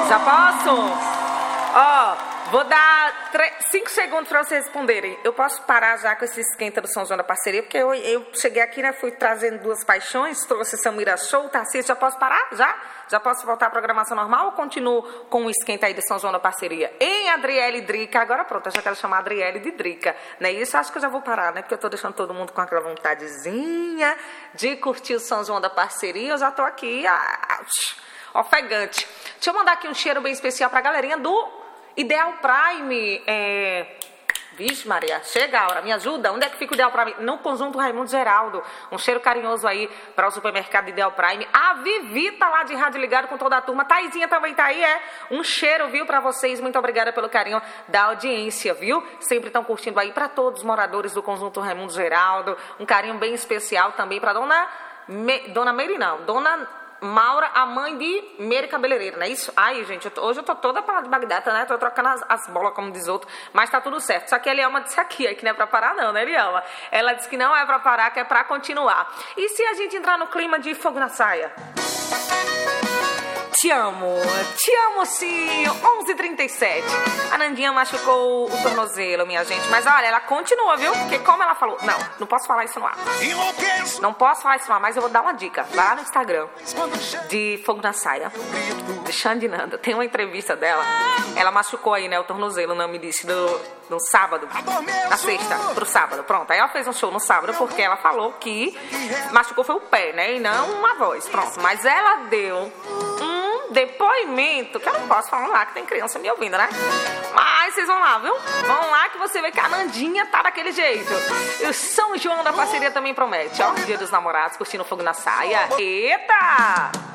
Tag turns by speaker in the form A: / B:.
A: Já posso? Ó, vou dar 5 segundos para vocês responderem. Eu posso parar já com esse esquenta do São João da Parceria, porque eu cheguei aqui, né, fui trazendo duas paixões, trouxe Samira Show, Tarcísio, já posso parar? Já posso voltar à programação normal ou continuo com o esquenta aí de São João da Parceria? Em Adriele Drica, agora pronto, eu já quero chamar a Adriele de Drica, né? Isso acho que eu já vou parar, né? Porque eu tô deixando todo mundo com aquela vontadezinha de curtir o São João da Parceria. Eu já tô aqui, ofegante. Deixa eu mandar aqui um cheiro bem especial pra galerinha do Ideal Prime. Vixe Maria, chega a hora, me ajuda. Onde é que fica o Ideal Prime? No Conjunto Raimundo Geraldo. Um cheiro carinhoso aí para o supermercado Ideal Prime. A Vivi tá lá de rádio ligado com toda a turma. Taizinha também tá aí, um cheiro, viu, para vocês. Muito obrigada pelo carinho da audiência, viu? Sempre estão curtindo aí. Para todos os moradores do Conjunto Raimundo Geraldo. Um carinho bem especial também para Dona Meire, não, Dona Maura, a mãe de Meire Cabeleireira, não é isso? Ai, gente, hoje eu tô toda para de Bagdata, né? Tô trocando as bolas, como diz outro, mas tá tudo certo. Só que a Elielma disse aqui, que não é pra parar não, né, Elielma? Ela disse que não é pra parar, que é pra continuar. E se a gente entrar no clima de fogo na saia? Te amo sim, 11h37. A Nandinha machucou o tornozelo, minha gente. Mas olha, ela continua, viu? Porque como ela falou... Não posso falar isso no ar. Não posso falar isso no ar, mas eu vou dar uma dica. Vai lá no Instagram de Fogo na Saia, de Xande Nanda. Tem uma entrevista dela. Ela machucou aí, né, o tornozelo, não me disse, no sábado. Na sexta, pro sábado. Pronto, aí ela fez um show no sábado porque ela falou que machucou foi o pé, né, e não uma voz. Pronto, mas ela deu depoimento, que eu não posso falar lá, que tem criança me ouvindo, né? Mas vocês vão lá, viu? Vão lá que você vê que a Nandinha tá daquele jeito. E o São João da Parceria também promete, ó. Dia dos Namorados, curtindo Fogo na Saia. Eita!